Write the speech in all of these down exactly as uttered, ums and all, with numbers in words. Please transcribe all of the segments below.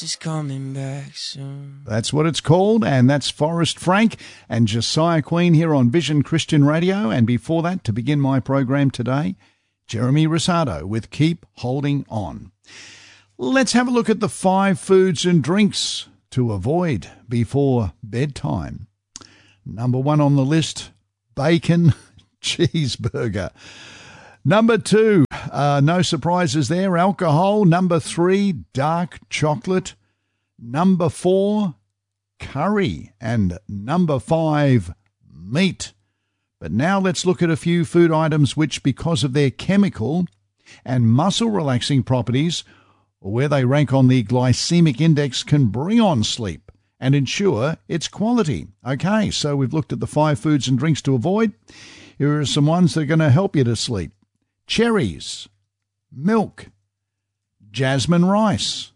is coming back soon. That's what it's called, and that's Forrest Frank and Josiah Queen here on Vision Christian Radio. And before that, to begin my program today, Jeremy Rosado with Keep Holding On. Let's have a look at the five foods and drinks to avoid before bedtime. Number one on the list, bacon cheeseburger. Number two, uh, no surprises there, alcohol. Number three, dark chocolate. Number four, curry. And number five, meat. But now let's look at a few food items which, because of their chemical and muscle-relaxing properties, or where they rank on the glycemic index, can bring on sleep and ensure its quality. Okay, so we've looked at the five foods and drinks to avoid. Here are some ones that are going to help you to sleep. Cherries, milk, jasmine rice,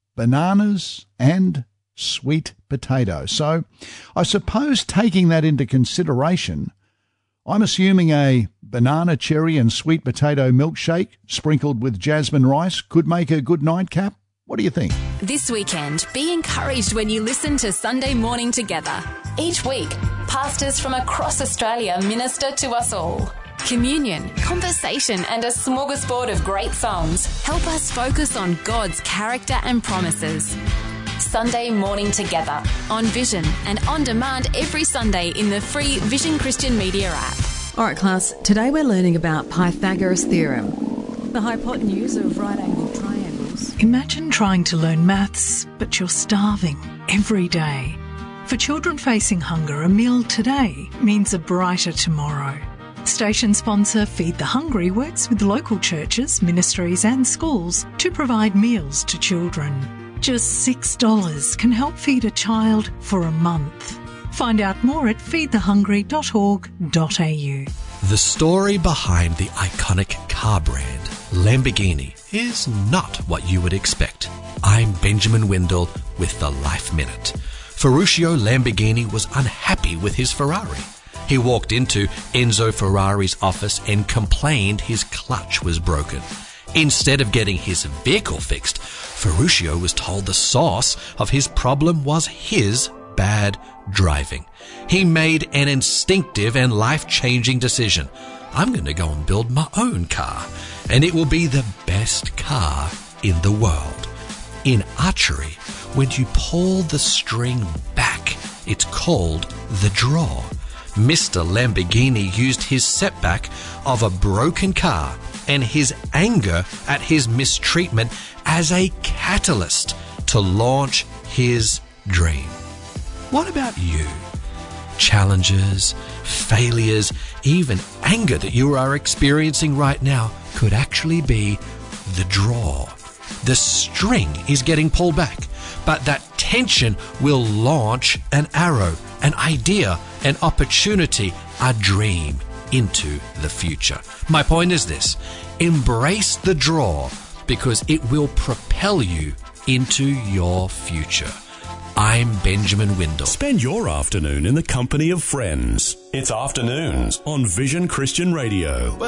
bananas, and sweet potato. So I suppose taking that into consideration, I'm assuming a banana, cherry and sweet potato milkshake sprinkled with jasmine rice could make a good nightcap. What do you think? This weekend, be encouraged when you listen to Sunday Morning Together. Each week, pastors from across Australia minister to us all. Communion, conversation and a smorgasbord of great songs help us focus on God's character and promises. Sunday Morning Together on Vision and on demand every Sunday in the free Vision Christian Media app. All right, class, today we're learning about Pythagoras' theorem, the hypotenuse of right-angled triangles. Imagine trying to learn maths, but you're starving every day. For children facing hunger, a meal today means a brighter tomorrow. Station sponsor Feed the Hungry works with local churches, ministries and schools to provide meals to children. Just six dollars can help feed a child for a month. Find out more at feed the hungry dot org dot a u. The story behind the iconic car brand, Lamborghini, is not what you would expect. I'm Benjamin Windle with the Life Minute. Ferruccio Lamborghini was unhappy with his Ferrari. He walked into Enzo Ferrari's office and complained his clutch was broken. Instead of getting his vehicle fixed, Ferruccio was told the source of his problem was his bad driving. He made an instinctive and life-changing decision. I'm going to go and build my own car, and it will be the best car in the world. In archery, when you pull the string back, it's called the draw. Mister Lamborghini used his setback of a broken car and his anger at his mistreatment as a catalyst to launch his dream. What about you? Challenges, failures, even anger that you are experiencing right now could actually be the draw. The string is getting pulled back, but that tension will launch an arrow, an idea, an opportunity, a dream into the future. My point is this: embrace the draw because it will propel you into your future. I'm Benjamin Windle. Spend your afternoon in the company of friends. It's Afternoons on Vision Christian Radio.